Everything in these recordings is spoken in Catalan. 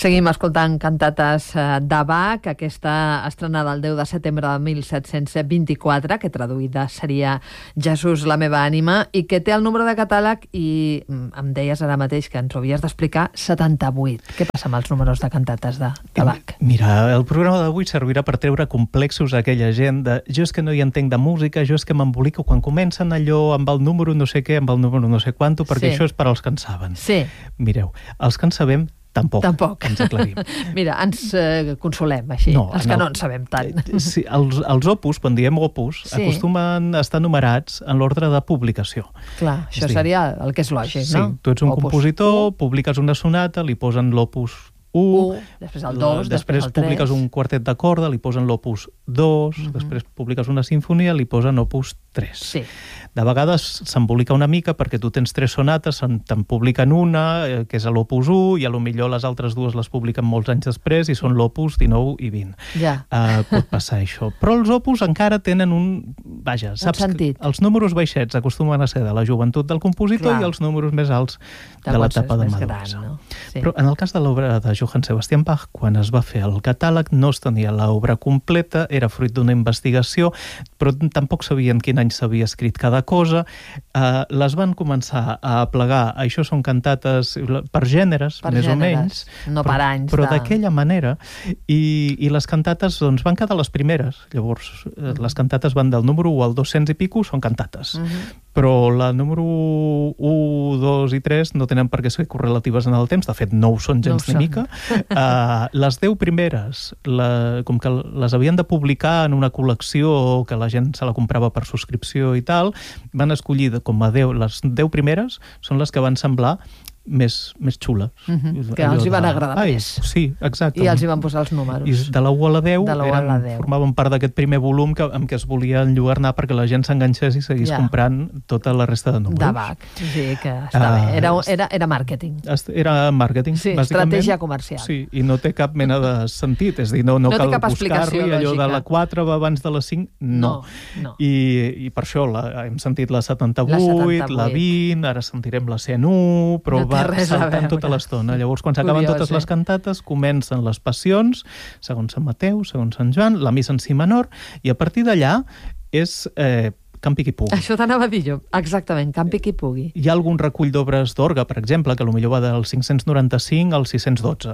Seguim escoltant cantates de Bach, aquesta estrenada el 10 de setembre de 1724, que traduïda seria Jesús, la meva ànima, i que té el número de catàleg, i em deies ara mateix que ens ho havies d'explicar, 78. Què passa amb els números de cantates de Bach? Mira, el programa d'avui servirà per treure complexos a aquella gent de jo és que no hi entenc de música, jo és que m'embolico quan comencen allò amb el número no sé què, amb el número no sé quanto, perquè això és per als que en saben. Sí. Mireu, els que en sabem Tampoc. Ens aclarim. Mira, ens consolem així, els que no en sabem tant. Sí, els opus, quan diem opus, acostumen a estar numerats en l'ordre de publicació. Clar, això seria el que és lògic, no? Sí, tu ets un compositor, publiques una sonata, li posen l'opus 1, després el 2, després el 3. publiques un quartet de corda, li posen l'opus 2, després publiques una sinfonia, li posen opus 3. Sí. De vegades s'embolica una mica perquè tu tens 3 sonates, te'n publiquen una, que és l'opus 1, i a lo millor les altres dues les publiquen molts anys després i són l'opus 19 i 20. Ja. Pot passar això. Però els opus encara tenen un... Vaja, saps que els números baixets acostumen a ser de la joventut del compositor i els números més alts de l'etapa de maduresa. No? Sí. Però en el cas de l'obra de Johann Sebastian Bach, quan es va fer el catàleg, no es tenia l'obra completa, era fruit d'una investigació, però tampoc sabien quin any s'havia escrit cada cosa. Les van començar a plegar. Això són cantates per gèneres, més o menys. No per anys. Però d'aquella manera. I les cantates doncs, van quedar les primeres. Llavors, les cantates van del número 1 al 200 i pico, són cantates. Però la número 1, 2 i 3 no tenen per què ser correlatives en el temps. De fet, no ho són gens ni mica. Les 10 primeres, com que les havien de publicar en una col·lecció que la gent se la comprava per subscripció i tal, van escollir com a 10, les 10 primeres són les que van semblar més xules. Que els hi van agradar més. Sí, exacte. I els hi van posar els números. I de la 1 a la 10 formaven part d'aquest primer volum amb què es volia enlluernar perquè la gent s'enganxés i seguís comprant tota la resta de números. De Bach, sí, que està bé. Era màrqueting. Era màrqueting, sí, bàsicament. Estratègia comercial. Sí, i no té cap mena de sentit. És a dir, no cal buscar-li allò de la 4 va abans de la 5. No. I per això hem sentit la 78, la 20, ara sentirem la 101, però va saltant tota l'estona. Llavors, quan s'acaben totes les cantates, comencen les passions, segons Sant Mateu, segons Sant Joan, la missa en si menor, i a partir d'allà és campi qui pugui. Això t'anava a dir jo, exactament, campi qui pugui. Hi ha algun recull d'obres d'orgue, per exemple, que potser va del 595 al 612,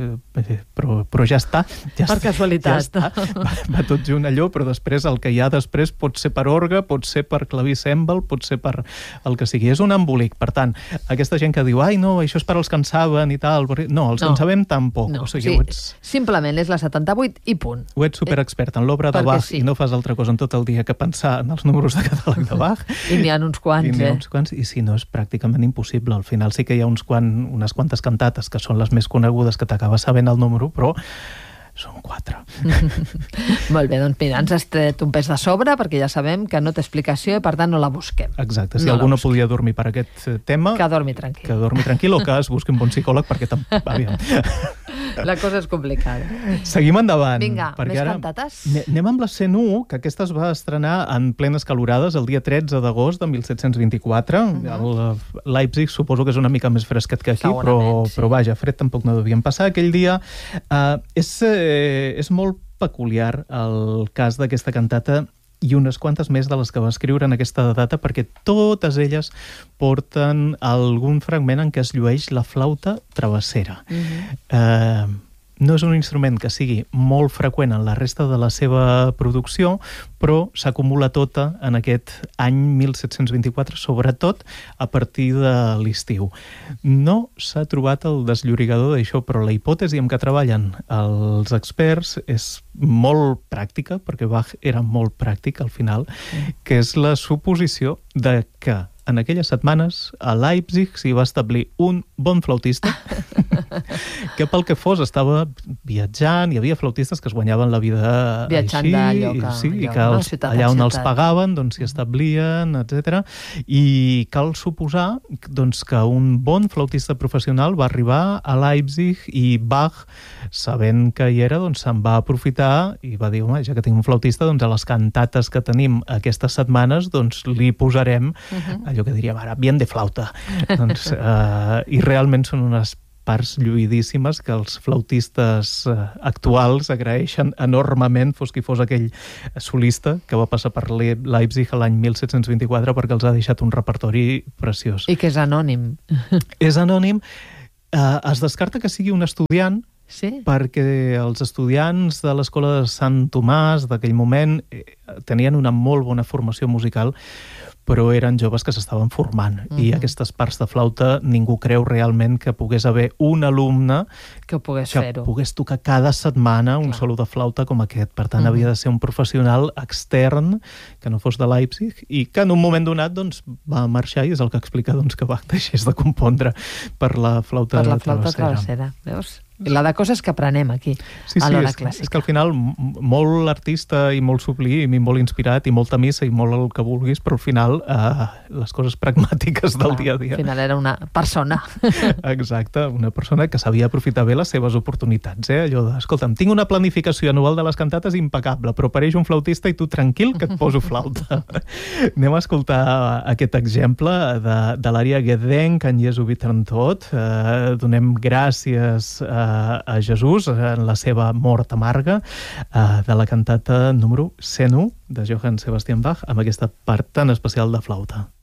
però ja està. Per casualitat. Va tot junt allò, però després el que hi ha després pot ser per orgue, pot ser per clavicèmbal, pot ser per el que sigui. És un embolic. Per tant, aquesta gent que diu ai, no, això és per als que en saben i tal. No, els que en sabem tampoc. Simplement és la 78 i punt. Ho ets superexpert en l'obra de Bach i no fas altra cosa en tot el dia que pensar en els números de catàleg de Bach. I n'hi ha uns quants, I si no és pràcticament impossible. Al final sí que hi ha unes quantes cantates que són les més conegudes que t'acabes sabent el número, però són 4. Molt bé, doncs mira, ens has tret un pes de sobre perquè ja sabem que no té explicació i per tant no la busquem. Exacte, si algú no podia dormir per aquest tema... Que dormi tranquil. Que dormi tranquil o que es busqui un bon psicòleg perquè la cosa és complicada. Seguim endavant. Vinga, més cantates? Anem amb la 101, que aquesta es va estrenar en plenes calorades el dia 13 d'agost de 1724. Leipzig suposo que és una mica més fresquet que aquí, però vaja, fred tampoc no devien passar aquell dia. És molt peculiar el cas d'aquesta cantata i unes quantes més de les que va escriure en aquesta data, perquè totes elles porten algun fragment en què es llueix la flauta travessera. No és un instrument que sigui molt freqüent en la resta de la seva producció, però s'acumula tota en aquest any 1724, sobretot a partir de l'estiu. No s'ha trobat el desllorigador d'això, però la hipòtesi amb què treballen els experts és molt pràctica, perquè Bach era molt pràctic al final, que és la suposició de que en aquelles setmanes a Leipzig s'hi va establir un bon flautista que pel que fos estava viatjant, hi havia flautistes que es guanyaven la vida viatjant així, i que allà on els pagaven doncs s'hi establien, etc. I cal suposar doncs, que un bon flautista professional va arribar a Leipzig i Bach, sabent que hi era, doncs se'n va aprofitar i va dir, home, ja que tinc un flautista, doncs a les cantates que tenim aquestes setmanes doncs li posarem allò que diríem ara, bien de flauta. I realment són unes parts lluïdíssimes que els flautistes actuals agraeixen enormement, fos qui fos aquell solista que va passar per Leipzig l'any 1724, perquè els ha deixat un repertori preciós. I que és anònim. És anònim. Es descarta que sigui un estudiant, Sí? perquè els estudiants de l'escola de Sant Tomàs d'aquell moment tenien una molt bona formació musical, però eren joves que s'estaven formant. I aquestes parts de flauta ningú creu realment que pogués haver un alumne Que ho pogués que fer-ho. pogués tocar cada setmana un solo de flauta com aquest. Per tant, havia de ser un professional extern, que no fos de Leipzig, i que en un moment donat doncs, va marxar, i és el que explica doncs, que Bach deixés de compondre per la flauta travessera. Veus? I la de coses que aprenem aquí, a l'hora clàssica. És que al final molt artista i molt sublim i molt inspirat i molta missa i molt el que vulguis, però al final les coses pragmàtiques del dia a dia. Al final era una persona. Exacte, una persona que sabia aprofitar bé les seves oportunitats. Allò de, escolta'm, tinc una planificació anual de les cantates impecable, però apareix un flautista i tu tranquil que et poso flauta. Anem a escoltar aquest exemple de l'ària Gedenk an Jesu bittern Tod. Donem gràcies a Jesús en la seva mort amarga, de la cantata número 101 de Johann Sebastian Bach, amb aquesta part tan especial de flauta.